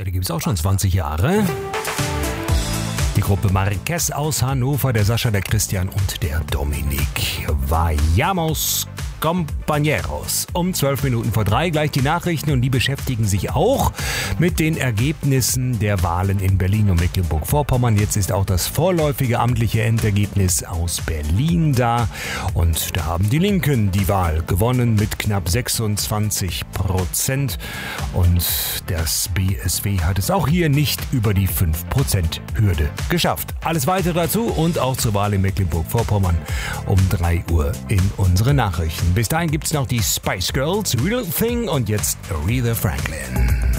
die gibt es auch schon 20 Jahre. Die Gruppe Marquez aus Hannover, der Sascha, der Christian und der Dominik. Vayamos Compañeros. Um 3:12 gleich die Nachrichten und die beschäftigen sich auch mit den Ergebnissen der Wahlen in Berlin und Mecklenburg-Vorpommern. Jetzt ist auch das vorläufige amtliche Endergebnis aus Berlin da und da haben die Linken die Wahl gewonnen mit knapp 26% und das BSW hat es auch hier nicht über die 5%-Hürde geschafft. Alles weitere dazu und auch zur Wahl in Mecklenburg-Vorpommern um 3 Uhr in unsere Nachrichten. Bis dahin gibt's noch die Spice Girls, Real Thing und jetzt Aretha Franklin.